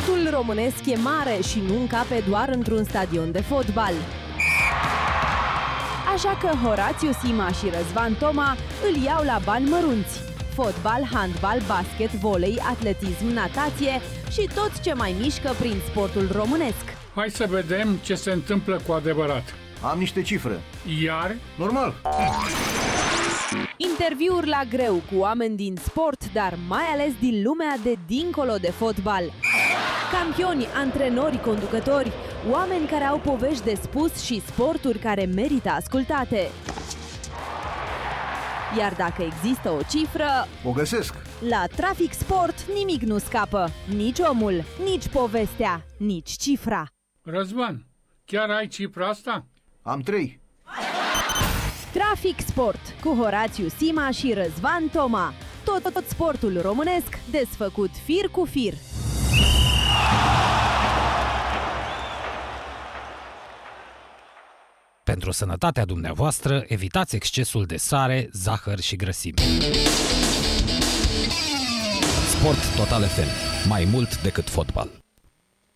Sportul românesc e mare și nu încape doar într-un stadion de fotbal. Așa că Horațiu Sima și Răzvan Toma îl iau la bani mărunți. Fotbal, handbal, basket, volei, atletism, natație și tot ce mai mișcă prin sportul românesc. Hai să vedem ce se întâmplă cu adevărat. Am niște cifre. Iar? Normal. Interviuri la greu cu oameni din sport, dar mai ales din lumea de dincolo de fotbal. Campioni, antrenori, conducători, oameni care au povești de spus și sporturi care merită ascultate. Iar dacă există o cifră, O găsesc. la Trafic Sport nimic nu scapă. Nici omul, nici povestea, nici cifra. Răzvan, chiar ai cifra asta? Am 3. Trafic Sport cu Horațiu Sima și Răzvan Toma. Tot sportul românesc desfăcut fir cu fir. Pentru sănătatea dumneavoastră, evitați excesul de sare, zahăr și grăsimi. Sport Total FM. Mai mult decât fotbal.